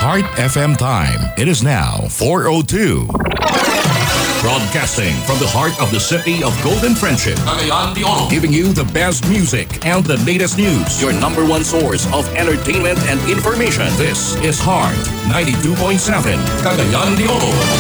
Heart FM time. It is now 4:02. Broadcasting from the heart of the city of Golden Friendship, Cagayan de Oro, giving you the best music and the latest news. Your number one source of entertainment and information. This is Heart 92.7, Cagayan de Oro.